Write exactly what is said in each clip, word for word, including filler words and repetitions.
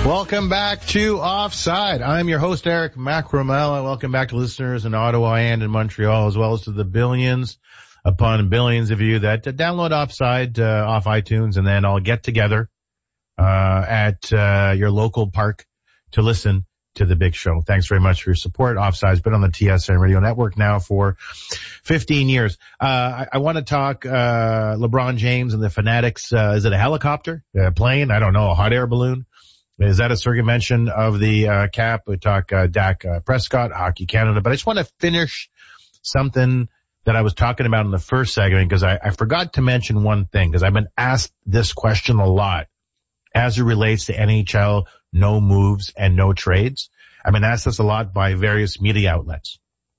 Welcome back to Offside. I'm your host, Eric Macramella. Welcome back to listeners in Ottawa and in Montreal, as well as to the billions upon billions of you that uh, download Offside uh, off iTunes and then all get together uh, at uh, your local park to listen to the big show. Thanks very much for your support. Offside's been on the T S N Radio Network now for fifteen years. Uh, I, I want to talk uh, LeBron James and the Fanatics. Uh, is it a helicopter, a plane? I don't know, a hot air balloon? Is that a circuit mention of the uh, cap? We talk uh, Dak uh, Prescott, Hockey Canada. But I just want to finish something that I was talking about in the first segment because I, I forgot to mention one thing because I've been asked this question a lot as it relates to N H L no moves and no trades. I've been asked this a lot by various media outlets.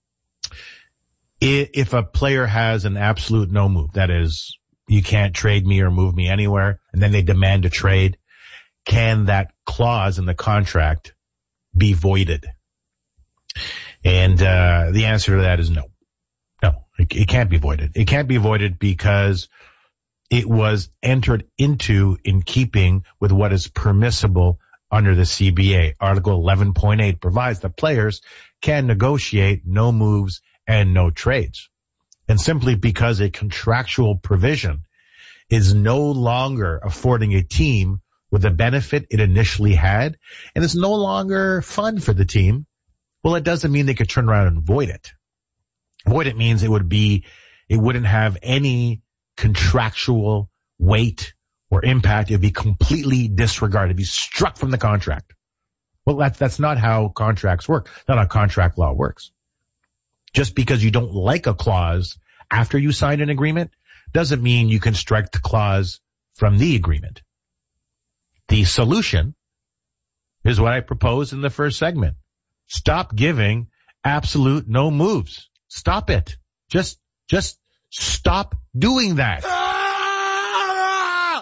If a player has an absolute no move, that is, you can't trade me or move me anywhere, and then they demand a trade, can that clause in the contract be voided? And uh the answer to that is no. No, it, it can't be voided. It can't be voided because it was entered into in keeping with what is permissible under the C B A. Article eleven point eight provides that players can negotiate no moves and no trades. And simply because a contractual provision is no longer affording a team with the benefit it initially had, and it's no longer fun for the team, well, it doesn't mean they could turn around and void it. Void it means it would be, it wouldn't have any contractual weight or impact. It would be completely disregarded. It would be struck from the contract. Well, that's, that's not how contracts work. Not how contract law works. Just because you don't like a clause after you sign an agreement doesn't mean you can strike the clause from the agreement. The solution is what I proposed in the first segment. Stop giving absolute no moves. Stop it. Just, just stop doing that. Ah!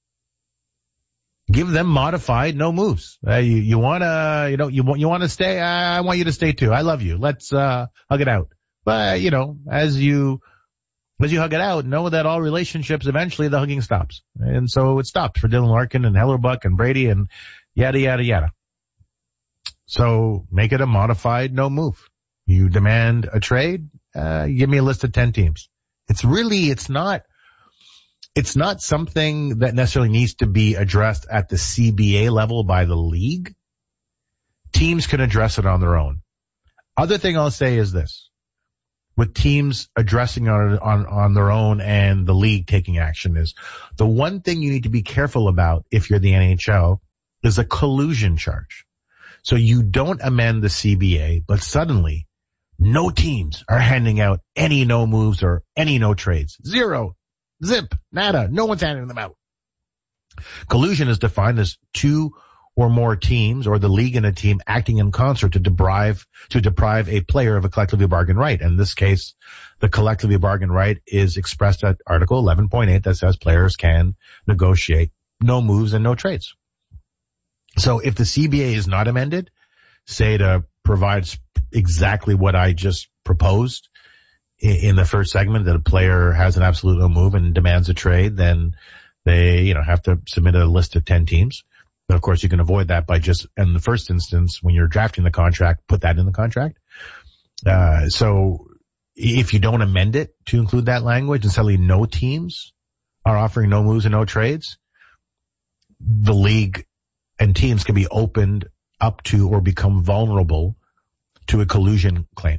Give them modified no moves. Uh, you, you wanna, you know, you want, you wanna stay? I want you to stay too. I love you. Let's, uh, hug it out. But, you know, as you, As you hug it out, know that all relationships, eventually the hugging stops. And so it stopped for Dylan Larkin and Hellerbuck and Brady and yada, yada, yada. So make it a modified no move. You demand a trade, uh, you give me a list of ten teams. It's really, it's not, it's not something that necessarily needs to be addressed at the C B A level by the league. Teams can address it on their own. Other thing I'll say is this. With teams addressing on, on, on their own and the league taking action is the one thing you need to be careful about if you're the N H L is a collusion charge. So you don't amend the C B A, but suddenly no teams are handing out any no moves or any no trades. Zero. Zip. Nada. No one's handing them out. Collusion is defined as two or more teams or the league and a team acting in concert to deprive, to deprive a player of a collectively bargained right. In this case, the collectively bargained right is expressed at Article eleven point eight that says players can negotiate no moves and no trades. So if the C B A is not amended, say to provide exactly what I just proposed in the first segment, that a player has an absolute no move and demands a trade, then they, you know, have to submit a list of ten teams. But of course you can avoid that by just, in the first instance, when you're drafting the contract, put that in the contract. Uh, so if you don't amend it to include that language and suddenly no teams are offering no moves and no trades, the league and teams can be opened up to or become vulnerable to a collusion claim.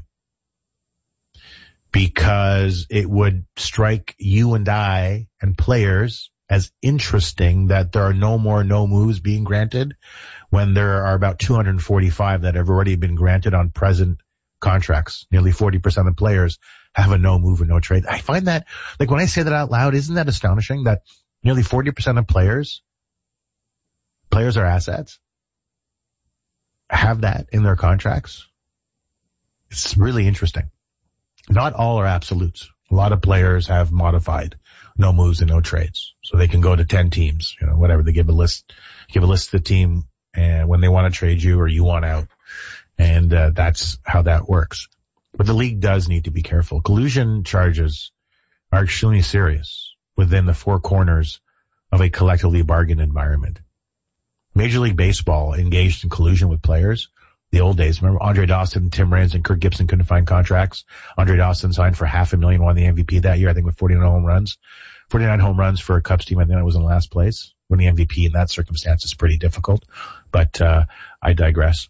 Because it would strike you and I and players as interesting that there are no more no moves being granted when there are about two hundred forty-five that have already been granted on present contracts. Nearly forty percent of players have a no move and no trade. I find that, like when I say that out loud, isn't that astonishing that nearly forty percent of players, players are assets, have that in their contracts? It's really interesting. Not all are absolutes. A lot of players have modified no moves and no trades. So they can go to ten teams, you know, whatever. They give a list, give a list to the team and when they want to trade you or you want out. And, uh, that's how that works. But the league does need to be careful. Collusion charges are extremely serious within the four corners of a collectively bargained environment. Major League Baseball engaged in collusion with players. The old days, remember Andre Dawson, Tim Raines, and Kirk Gibson couldn't find contracts. Andre Dawson signed for half a million, won the M V P that year, I think with forty-nine home runs. forty-nine home runs for a Cubs team, I think that was in last place. Winning M V P in that circumstance is pretty difficult, but uh I digress.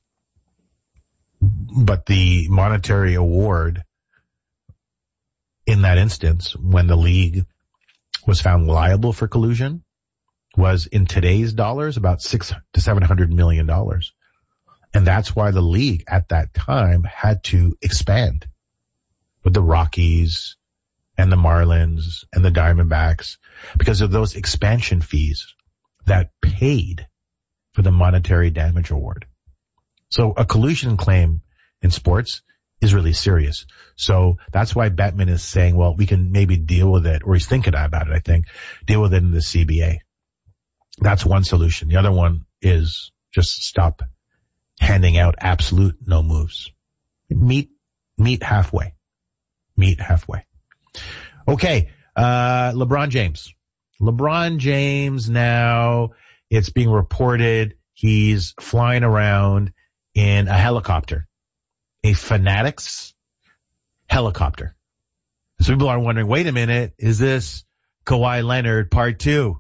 But the monetary award in that instance, when the league was found liable for collusion, was in today's dollars about six to seven hundred million dollars. And that's why the league at that time had to expand with the Rockies and the Marlins and the Diamondbacks because of those expansion fees that paid for the monetary damage award. So a collusion claim in sports is really serious. So that's why Bettman is saying, well, we can maybe deal with it, or he's thinking about it, I think, deal with it in the C B A. That's one solution. The other one is just stop handing out absolute no moves. Meet, meet halfway. Meet halfway. Okay. Uh, LeBron James. LeBron James now, it's being reported he's flying around in a helicopter, a Fanatics helicopter. So people are wondering, wait a minute, is this Kawhi Leonard part two?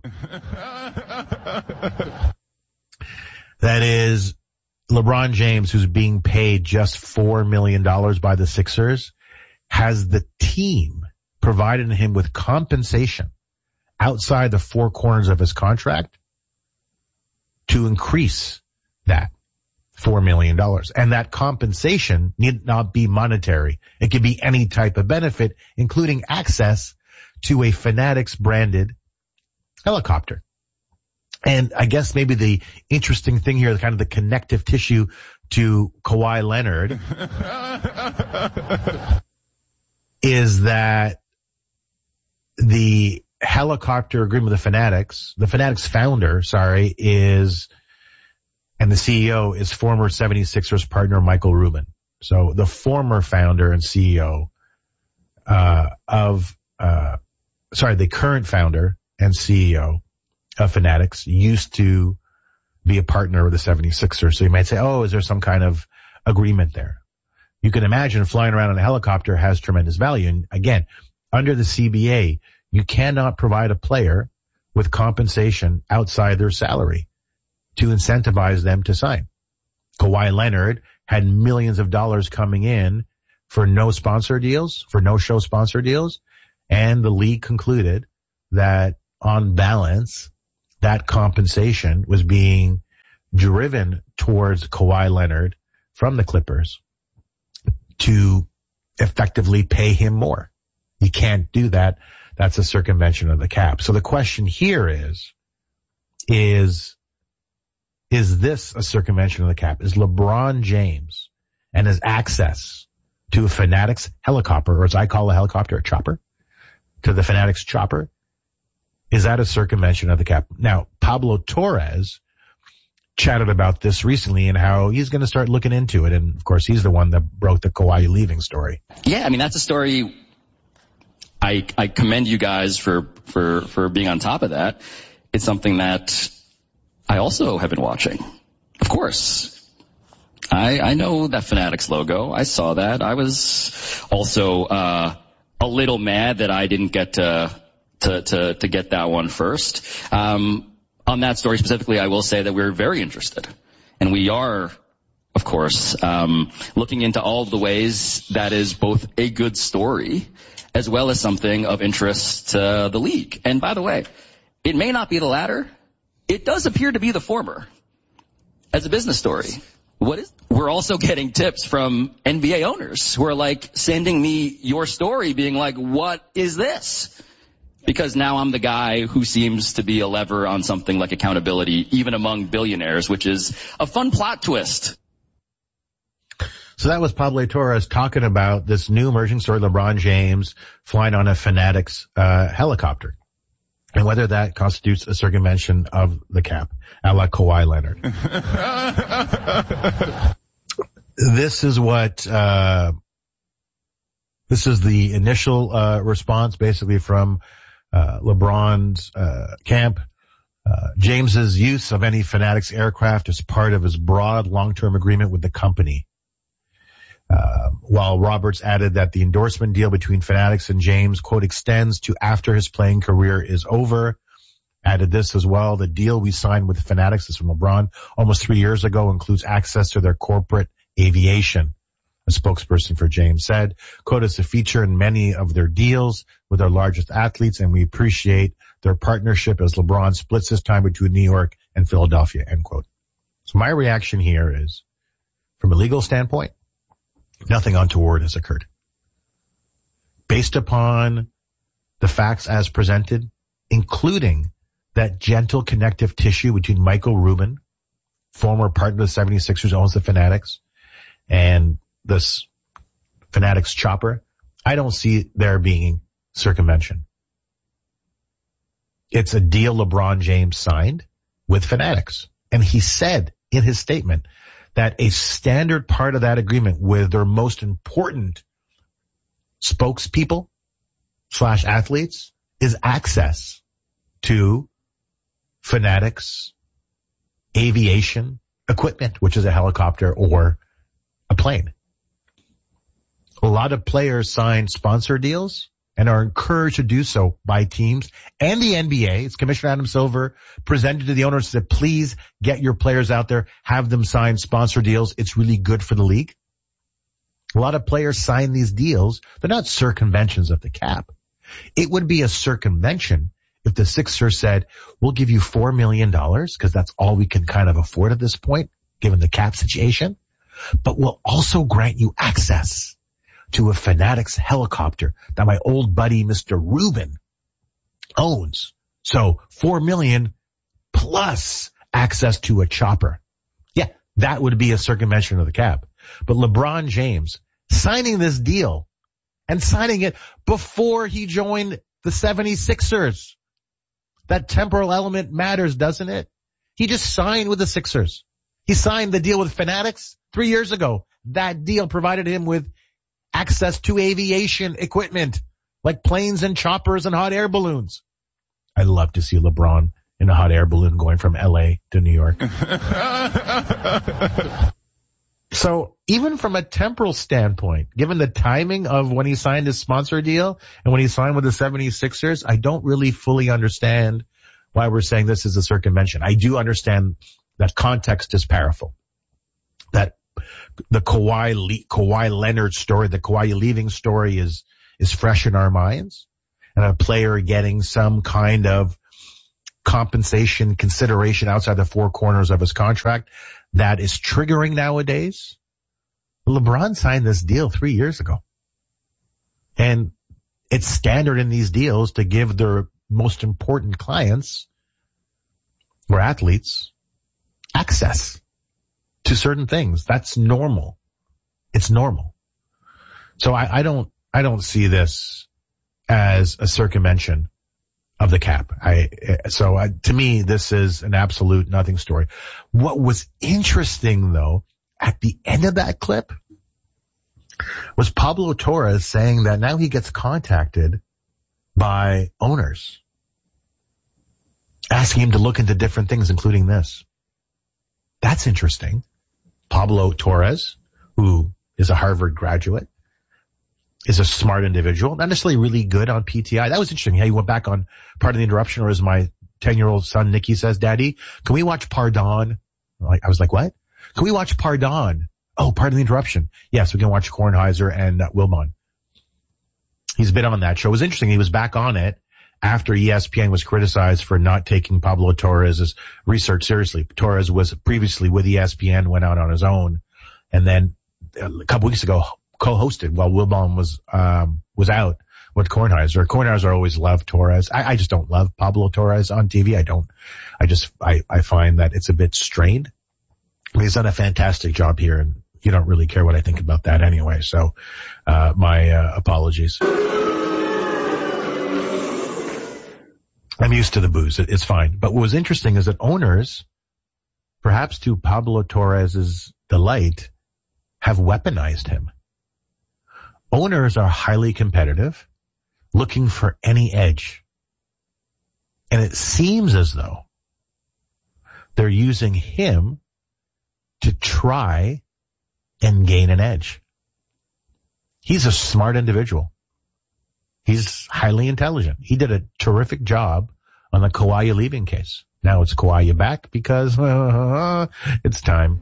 That is LeBron James, who's being paid just four million dollars by the Sixers, has the team provided him with compensation outside the four corners of his contract to increase that four million dollars. And that compensation need not be monetary. It could be any type of benefit, including access to a Fanatics branded helicopter. And I guess maybe the interesting thing here, kind of the connective tissue to Kawhi Leonard is that the helicopter agreement with the Fanatics, the Fanatics founder, sorry, is, and the C E O is former seventy-sixers partner Michael Rubin. So the former founder and C E O uh, of, uh, sorry, the current founder and C E O of Fanatics used to be a partner with the seventy-sixers. So you might say, oh, is there some kind of agreement there? You can imagine flying around in a helicopter has tremendous value. And again, under the C B A, you cannot provide a player with compensation outside their salary to incentivize them to sign. Kawhi Leonard had millions of dollars coming in for no sponsor deals, for no show sponsor deals. And the league concluded that on balance, that compensation was being driven towards Kawhi Leonard from the Clippers to effectively pay him more. You can't do that. That's a circumvention of the cap. So the question here is, is, is this a circumvention of the cap? Is LeBron James and his access to a Fanatics helicopter, or as I call a helicopter, a chopper, to the Fanatics chopper, is that a circumvention of the cap? Now, Pablo Torres chatted about this recently and how he's going to start looking into it. And, of course, he's the one that broke the Kawhi leaving story. Yeah, I mean, that's a story. I, I commend you guys for, for, for being on top of that. It's something that I also have been watching. Of course. I, I know that Fanatics logo. I saw that. I was also, uh, a little mad that I didn't get to, to, to, to get that one first. Um, on that story specifically, I will say that we're very interested. And we are, of course, um, looking into all of the ways that is both a good story as well as something of interest to the league. And by the way, it may not be the latter. It does appear to be the former as a business story. What is, we're also getting tips from N B A owners who are like sending me your story being like, what is this? Because now I'm the guy who seems to be a lever on something like accountability, even among billionaires, which is a fun plot twist. So that was Pablo Torres talking about this new emerging story, LeBron James flying on a Fanatics uh, helicopter, and whether that constitutes a circumvention of the cap, a la Kawhi Leonard. This is what, uh, this is the initial uh, response basically from uh, LeBron's uh, camp. Uh, James's use of any Fanatics aircraft is part of his broad long-term agreement with the company. Uh, while Roberts added that the endorsement deal between Fanatics and James, quote, extends to after his playing career is over. Added this as well. The deal we signed with Fanatics, this is from LeBron, almost three years ago includes access to their corporate aviation. A spokesperson for James said, quote, is a feature in many of their deals with our largest athletes, and we appreciate their partnership as LeBron splits his time between New York and Philadelphia, end quote. So my reaction here is, from a legal standpoint, nothing untoward has occurred. Based upon the facts as presented, including that gentle connective tissue between Michael Rubin, former partner of the seventy-sixers, owns the Fanatics, and this Fanatics chopper, I don't see there being circumvention. It's a deal LeBron James signed with Fanatics. And he said in his statement that a standard part of that agreement with their most important spokespeople slash athletes is access to Fanatics aviation equipment, which is a helicopter or a plane. A lot of players sign sponsor deals and are encouraged to do so by teams and the N B A. It's Commissioner Adam Silver presented to the owners, said, please get your players out there, have them sign sponsor deals. It's really good for the league. A lot of players sign these deals. They're not circumventions of the cap. It would be a circumvention if the Sixers said, we'll give you four million dollars because that's all we can kind of afford at this point, given the cap situation, but we'll also grant you access to a Fanatics helicopter that my old buddy Mister Rubin owns. So four million plus access to a chopper. Yeah, that would be a circumvention of the cap. But LeBron James signing this deal and signing it before he joined the seventy-sixers. That temporal element matters, doesn't it? He just signed with the Sixers. He signed the deal with Fanatics three years ago. That deal provided him with access to aviation equipment like planes and choppers and hot air balloons. I'd love to see LeBron in a hot air balloon going from L A to New York. So even from a temporal standpoint, given the timing of when he signed his sponsor deal and when he signed with the seventy-sixers, I don't really fully understand why we're saying this is a circumvention. I do understand that context is powerful. That the Kawhi, Le- Kawhi Leonard story, the Kawhi leaving story is, is fresh in our minds. And a player getting some kind of compensation consideration outside the four corners of his contract that is triggering nowadays. LeBron signed this deal three years ago. And it's standard in these deals to give their most important clients or athletes access to certain things. That's normal. It's normal. So I, I don't, I don't see this as a circumvention of the cap. I, so I, to me, this is an absolute nothing story. What was interesting though, at the end of that clip was Pablo Torres saying that now he gets contacted by owners asking him to look into different things, including this. That's interesting. Pablo Torres, who is a Harvard graduate, is a smart individual, not necessarily really good on P T I. That was interesting. Yeah, he went back on Part of the Interruption, or as my ten-year-old son Nicky says, Daddy, can we watch Pardon? I was like, what? Can we watch Pardon? Oh, Part of the Interruption. Yes, we can watch Kornheiser and uh, Wilbon. He's been on that show. It was interesting. He was back on it after E S P N was criticized for not taking Pablo Torres' research seriously. Torres was previously with E S P N, went out on his own, and then a couple weeks ago co-hosted while Wilbon was um was out with Kornheiser. Kornheiser always loved Torres. I, I just don't love Pablo Torres on T V. I don't. I just I, I find that it's a bit strained. I mean, he's done a fantastic job here, and you don't really care what I think about that anyway. So uh my uh, apologies. I'm used to the booze. It, it's fine. But what was interesting is that owners, perhaps to Pablo Torres's delight, have weaponized him. Owners are highly competitive, looking for any edge. And it seems as though They're using him to try and gain an edge. He's a smart individual. He's highly intelligent. He did a terrific job on the Kawhi leaving case. Now it's Kawhi back because uh, it's time.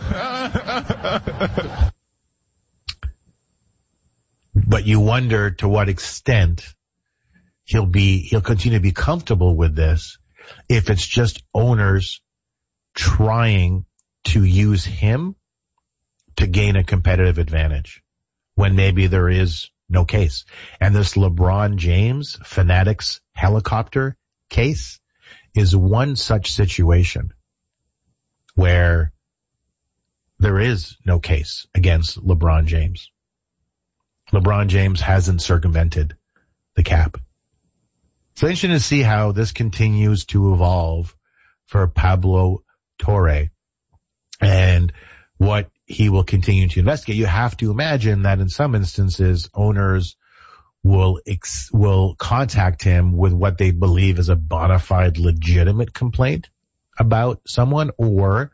But you wonder to what extent he'll be, he'll continue to be comfortable with this if it's just owners trying to use him to gain a competitive advantage when maybe there is no case. And this LeBron James Fanatics helicopter case is one such situation where there is no case against LeBron James. LeBron James hasn't circumvented the cap. So interesting to see how this continues to evolve for Pablo Torre and what he will continue to investigate. You have to imagine that in some instances, owners will ex- will contact him with what they believe is a bona fide legitimate complaint about someone, or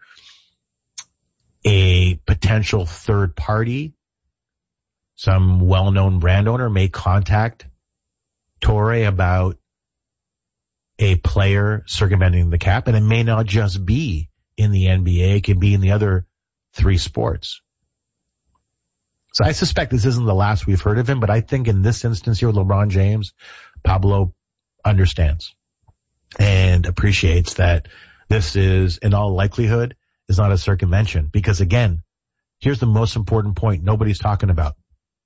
a potential third party, some well-known brand owner may contact Torre about a player circumventing the cap, and it may not just be in the N B A, it can be in the other three sports. So I suspect this isn't the last we've heard of him, but I think in this instance here with LeBron James, Pablo understands and appreciates that this is, in all likelihood, is not a circumvention. Because again, here's the most important point nobody's talking about.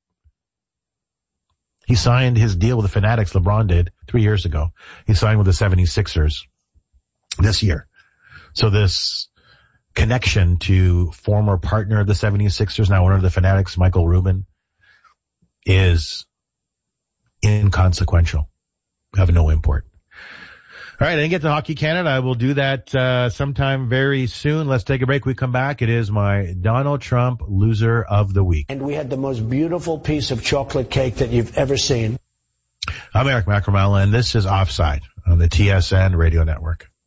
He signed his deal with the Fanatics, LeBron did, three years ago. He signed with the seventy-sixers this year. So this connection to former partner of the seventy-sixers, now owner of the Fanatics, Michael Rubin, is inconsequential, have no import. All right, I didn't get to Hockey Canada. I will do that uh sometime very soon. Let's take a break. We come back. It is my Donald Trump Loser of the Week. And we had the most beautiful piece of chocolate cake that you've ever seen. I'm Eric McNamara, and this is Offside on the T S N Radio Network.